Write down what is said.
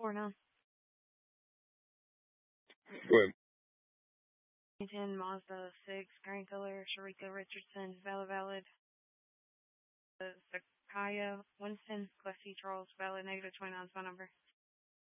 for now. Go ahead. 2010 Mazda 6, green color, Sharika Richardson, valid. Sakaya Winston, Class C Charles, valid, negative 29 phone number.